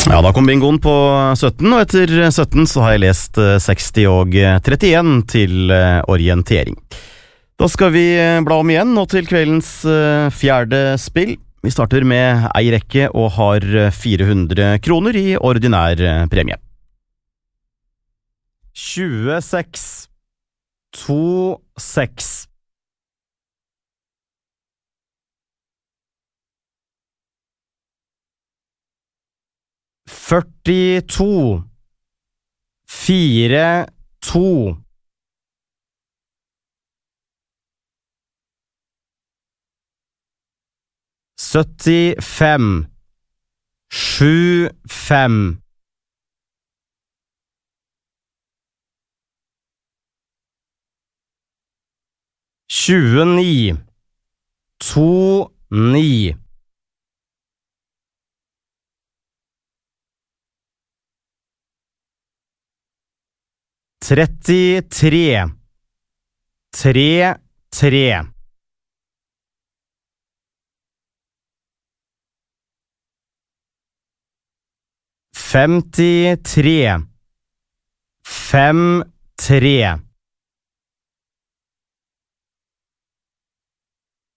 Ja, da kom bingoen på 17, og etter 17 så har jeg lest 60 og 31 til orientering. Da skal vi bla om igjen, nå til kveldens fjerde spill. Vi starter med ei rekke og har 400 kroner i ordinær premie. 26 26 42 42 75 75 29 29 33 33 53 53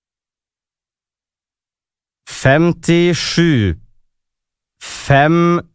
57 57